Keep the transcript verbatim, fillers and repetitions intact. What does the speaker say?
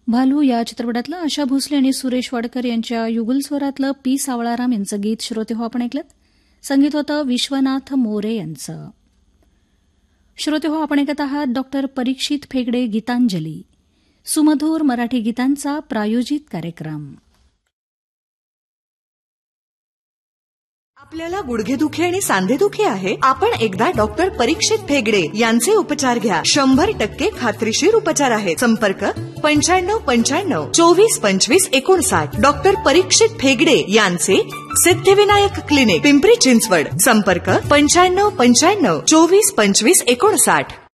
भालू या चित्रपटातलं आशा भोसले आणि सुरेश वाडकर यांच्या युगल स्वरातलं पी सावळाराम यांचं गीत श्रोते हो आपण ऐकलं. संगीत होतं विश्वनाथ मोरे यांचं. श्रोते हो आपण ऐकत आहात डॉक्टर परीक्षित फेगडे गीतांजली, सुमधूर मराठी गीतांचा प्रायोजित कार्यक्रम. आपल्याला गुडघेदुखी आणि सांधेदुखी आहे? आपण एकदा डॉक्टर परीक्षित फेगडे यांचे उपचार घ्या. शंभर टक्के खात्रीशीर उपचार आहेत. संपर्क पंच्याण्णव पंच्याण्णव चोवीस पंचवीस एकोणसाठ. डॉक्टर परीक्षित फेगडे यांचे सिद्धिविनायक क्लिनिक, पिंपरी चिंचवड. संपर्क पंच्याण्णव पंच्याण्णव चोवीस पंचवीस एकोणसाठ.